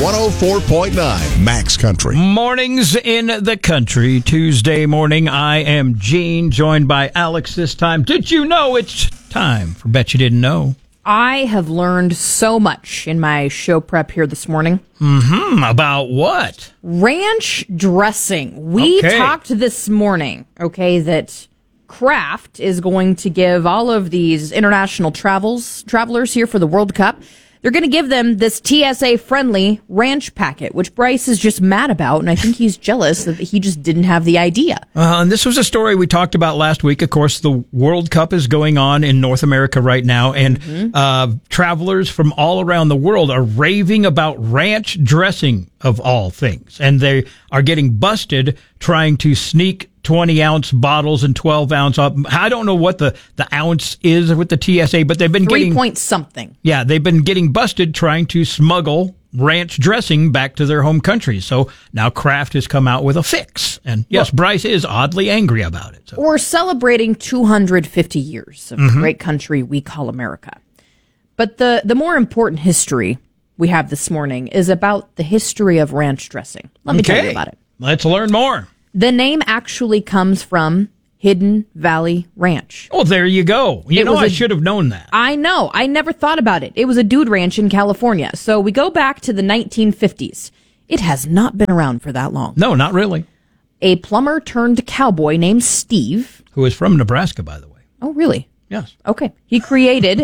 104.9 Max Country. Mornings in the country. Tuesday morning. I am Gene, joined by Alex this time. Did you know it's time for Bet You Didn't Know? I have learned so much in my show prep here this morning. About what? Ranch dressing. We talked this morning, that Kraft is going to give all of these international travelers here for the World Cup, they're going to give them this TSA-friendly ranch packet, which Bryce is just mad about, and I think he's jealous that he just didn't have the idea. And this was a story we talked about last week. Of course, the World Cup is going on in North America right now, and travelers from all around the world are raving about ranch dressing, of all things. And they are getting busted trying to sneak 20-ounce bottles and 12-ounce up. I don't know what the ounce is with the TSA, but they've been 3 point something. Yeah, they've been getting busted trying to smuggle ranch dressing back to their home country. So now Kraft has come out with a fix. And yes, Bryce is oddly angry about it. So. We're celebrating 250 years of the great country we call America. But the more important history we have this morning is about the history of ranch dressing. Let me tell you about it. Let's learn more. The name actually comes from Hidden Valley Ranch. Oh, there you go. I should have known that. I know. I never thought about it. It was a dude ranch in California. So we go back to the 1950s. It has not been around for that long. No, not really. A plumber turned cowboy named Steve. Who is from Nebraska, by the way. Oh, really? Yes. Okay. He created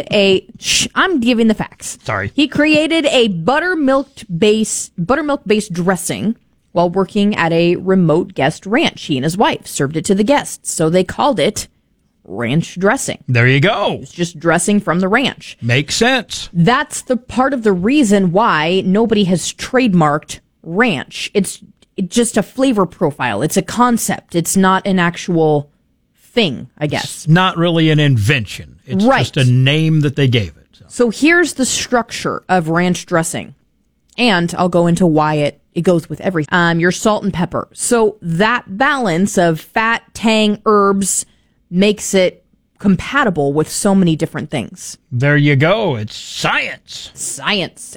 I'm giving the facts. Sorry. He created a buttermilk-based dressing while working at a remote guest ranch. He and his wife served it to the guests, so they called it ranch dressing. There you go. It's just dressing from the ranch. Makes sense. That's the part of the reason why nobody has trademarked ranch. It's just a flavor profile. It's a concept. It's not an actual thing, I guess. It's not really an invention. It's just a name that they gave it. So here's the structure of ranch dressing. And I'll go into why it goes with everything. Your salt and pepper. So that balance of fat, tang, herbs makes it compatible with so many different things. There you go. It's science. Science.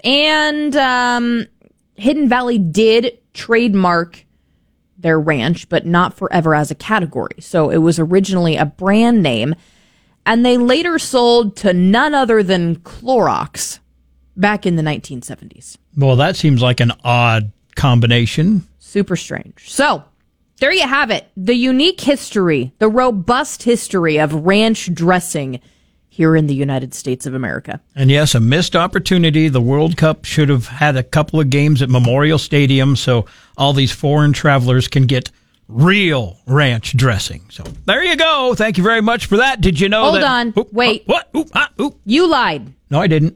And Hidden Valley did trademark their ranch, but not forever as a category. So it was originally a brand name, and they later sold to none other than Clorox back in the 1970s. Well, that seems like an odd combination. Super strange. So, there you have it. The unique history, the robust history of ranch dressing here in the United States of America. And yes, a missed opportunity. The World Cup should have had a couple of games at Memorial Stadium so all these foreign travelers can get real ranch dressing. So, there you go. Thank you very much for that. Did you know Hold on. Wait. What? You lied. No, I didn't.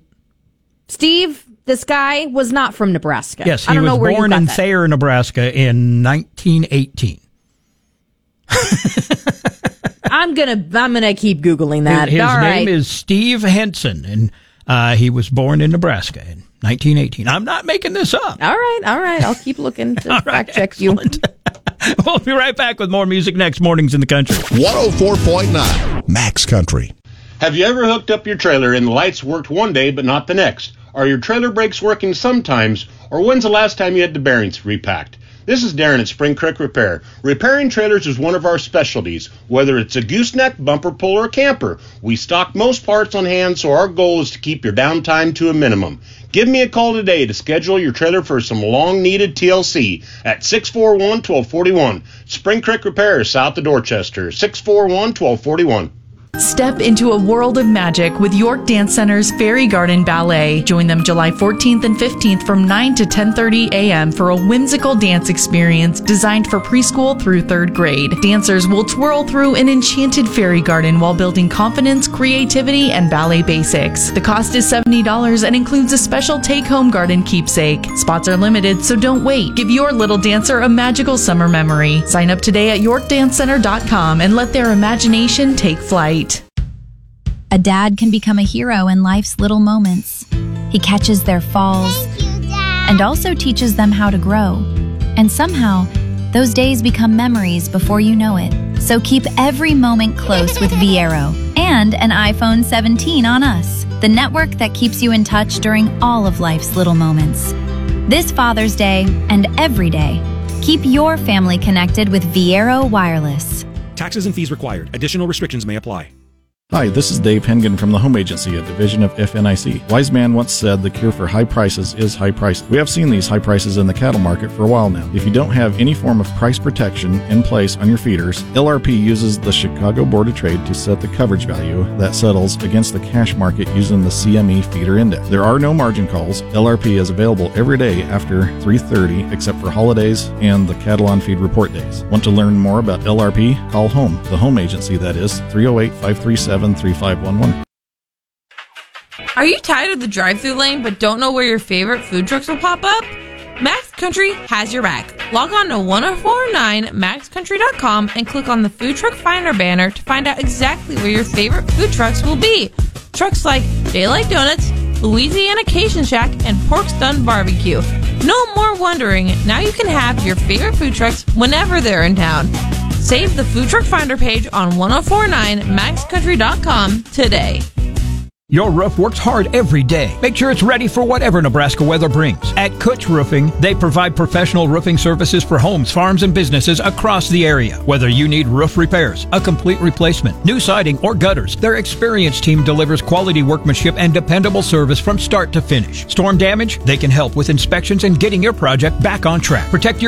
Steve, this guy was not from Nebraska. Yes, he was born in Thayer, Nebraska in 1918. I'm gonna keep Googling that. His name is Steve Henson, and he was born in Nebraska in 1918. I'm not making this up. All right. I'll keep looking to fact check you. We'll be right back with more music next. Mornings in the Country. 104.9 Max Country. Have you ever hooked up your trailer and the lights worked one day but not the next? Are your trailer brakes working sometimes? Or when's the last time you had the bearings repacked? This is Darren at Spring Creek Repair. Repairing trailers is one of our specialties. Whether it's a gooseneck, bumper pull, or camper, we stock most parts on hand, so our goal is to keep your downtime to a minimum. Give me a call today to schedule your trailer for some long-needed TLC at 641-1241. Spring Creek Repair, south of Dorchester, 641-1241. Step into a world of magic with York Dance Center's Fairy Garden Ballet. Join them July 14th and 15th from 9 to 10:30 a.m. for a whimsical dance experience designed for preschool through 3rd grade. Dancers will twirl through an enchanted fairy garden while building confidence, creativity, and ballet basics. The cost is $70 and includes a special take-home garden keepsake. Spots are limited, so don't wait. Give your little dancer a magical summer memory. Sign up today at YorkDanceCenter.com and let their imagination take flight. A dad can become a hero in life's little moments. He catches their falls and also teaches them how to grow. And somehow, those days become memories before you know it. So keep every moment close with Viero and an iPhone 17 on us, the network that keeps you in touch during all of life's little moments. This Father's Day and every day, keep your family connected with Viero Wireless. Taxes and fees required. Additional restrictions may apply. Hi, this is Dave Hengen from the Home Agency, a division of FNIC. Wise man once said the cure for high prices is high prices. We have seen these high prices in the cattle market for a while now. If you don't have any form of price protection in place on your feeders, LRP uses the Chicago Board of Trade to set the coverage value that settles against the cash market using the CME feeder index. There are no margin calls. LRP is available every day after 3:30 except for holidays and the cattle on feed report days. Want to learn more about LRP? Call home, the Home Agency, that is 308-537-3511. Are you tired of the drive-thru lane but don't know where your favorite food trucks will pop up? Max Country has your back. Log on to 1049maxcountry.com and click on the Food Truck Finder banner to find out exactly where your favorite food trucks will be. Trucks like Daylight Donuts, Louisiana Cajun Shack, and Pork Stun Barbecue. No more wondering. Now you can have your favorite food trucks whenever they're in town. Save the Food Truck Finder page on 1049maxcountry.com today. Your roof works hard every day. Make sure it's ready for whatever Nebraska weather brings. At Kutch Roofing, they provide professional roofing services for homes, farms, and businesses across the area. Whether you need roof repairs, a complete replacement, new siding, or gutters, their experienced team delivers quality workmanship and dependable service from start to finish. Storm damage? They can help with inspections and getting your project back on track. Protect your